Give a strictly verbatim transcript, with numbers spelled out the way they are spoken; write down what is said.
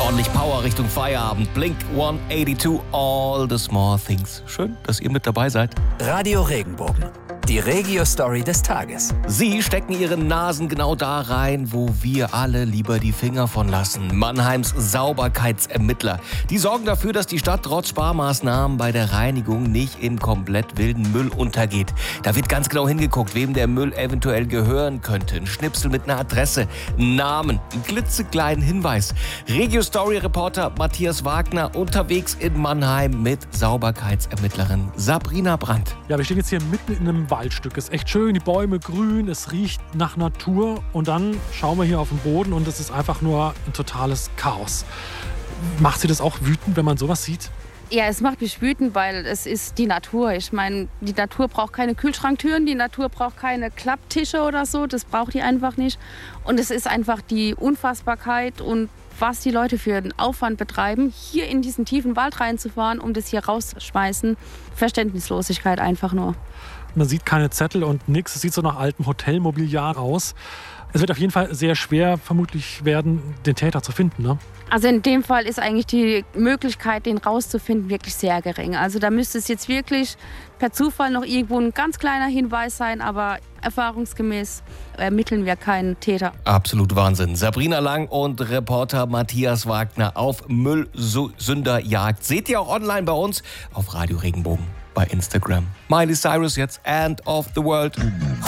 ordentlich Power Richtung Feierabend. Blink hundertzweiundachtzig, all the small things. Schön, dass ihr mit dabei seid. Radio Regenbogen. Die Regio-Story des Tages. Sie stecken ihre Nasen genau da rein, wo wir alle lieber die Finger von lassen. Mannheims Sauberkeitsermittler. Die sorgen dafür, dass die Stadt trotz Sparmaßnahmen bei der Reinigung nicht im komplett wilden Müll untergeht. Da wird ganz genau hingeguckt, wem der Müll eventuell gehören könnte. Ein Schnipsel mit einer Adresse, einen Namen, einen klitzekleinen Hinweis. Regio-Story-Reporter Matthias Wagner unterwegs in Mannheim mit Sauberkeitsermittlerin Sabrina Brandt. Ja, wir stehen jetzt hier mitten in einem Waldstück. Es ist echt schön, die Bäume grün, es riecht nach Natur und dann schauen wir hier auf den Boden und es ist einfach nur ein totales Chaos. Macht Sie das auch wütend, wenn man sowas sieht? Ja, es macht mich wütend, weil es ist die Natur. Ich meine, die Natur braucht keine Kühlschranktüren, die Natur braucht keine Klapptische oder so, das braucht die einfach nicht. Und es ist einfach die Unfassbarkeit und was die Leute für einen Aufwand betreiben, hier in diesen tiefen Wald reinzufahren, um das hier rauszuschmeißen. Verständnislosigkeit einfach nur. Man sieht keine Zettel und nichts. Es sieht so nach altem Hotelmobiliar aus. Es wird auf jeden Fall sehr schwer vermutlich werden, den Täter zu finden, ne? Also in dem Fall ist eigentlich die Möglichkeit, den rauszufinden, wirklich sehr gering. Also da müsste es jetzt wirklich per Zufall noch irgendwo ein ganz kleiner Hinweis sein, aber erfahrungsgemäß ermitteln wir keinen Täter. Absolut Wahnsinn. Sabrina Lang und Reporter Matthias Wagner auf Müllsünderjagd. Seht ihr auch online bei uns auf Radio Regenbogen bei Instagram. Miley Cyrus jetzt, End of the World.